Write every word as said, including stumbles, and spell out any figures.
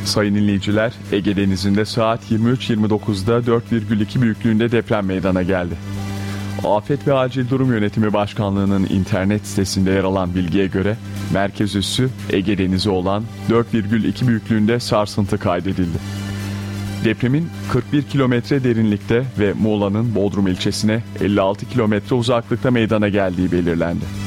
Sayın dinleyiciler, Ege Denizi'nde saat yirmi üç yirmi dokuzda dört virgül iki büyüklüğünde deprem meydana geldi. Afet ve Acil Durum Yönetimi Başkanlığı'nın internet sitesinde yer alan bilgiye göre merkez üssü Ege Denizi olan dört virgül iki büyüklüğünde sarsıntı kaydedildi. Depremin kırk bir kilometre derinlikte ve Muğla'nın Bodrum ilçesine elli altı kilometre uzaklıkta meydana geldiği belirlendi.